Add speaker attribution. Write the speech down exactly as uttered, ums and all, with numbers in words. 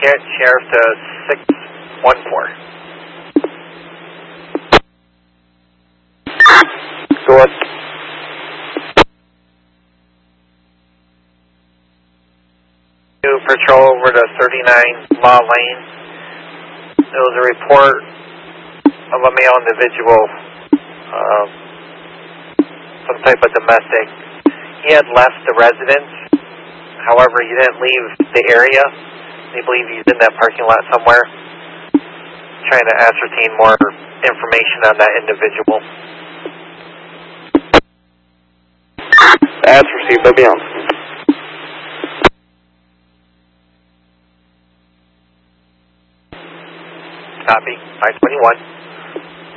Speaker 1: ticket, sheriff to six one four.
Speaker 2: Go ahead.
Speaker 1: New patrol over to thirty-nine Law Lane. There was a report of a male individual, um, some type of domestic. He had left the residence. However, he didn't leave the area. They believe he's in that parking lot somewhere. Trying to ascertain more information on that individual.
Speaker 2: Ads received, they'll be on.
Speaker 1: Copy, five twenty-one.